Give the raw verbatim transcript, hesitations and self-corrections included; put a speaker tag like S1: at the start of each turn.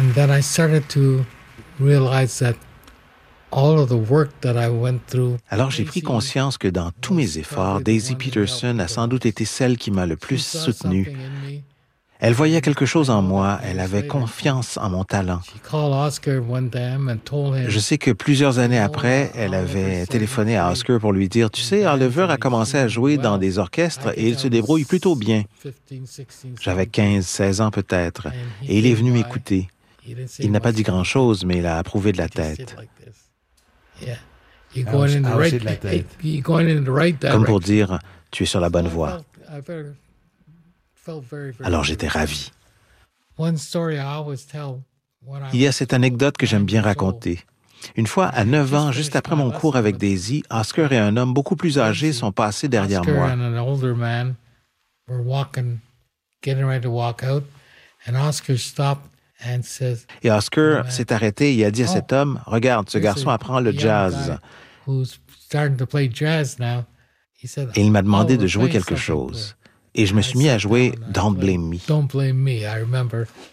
S1: And then I started to realize that all of the work that I went through.
S2: Alors j'ai pris conscience que dans tous mes efforts, Daisy Peterson a sans doute été celle qui m'a le plus soutenu. Elle voyait quelque chose en moi, elle avait confiance en mon talent. Je sais que plusieurs années après, elle avait téléphoné à Oscar pour lui dire « Tu sais, Oliver a commencé à jouer dans des orchestres et il se débrouille plutôt bien. » J'avais quinze, seize ans peut-être, et il est venu m'écouter. Il n'a pas dit grand-chose, mais il a approuvé de la tête. Comme pour dire « Tu es sur la bonne voie. » Alors j'étais ravi. Il y a cette anecdote que j'aime bien raconter. Une fois, à neuf ans, juste après mon cours avec Daisy, Oscar et un homme beaucoup plus âgé sont passés derrière moi. Et Oscar s'est arrêté et a dit à cet homme, « Regarde, ce garçon apprend le jazz. » Et il m'a demandé de jouer quelque chose. Et je me suis mis à jouer « Don't Blame Me ».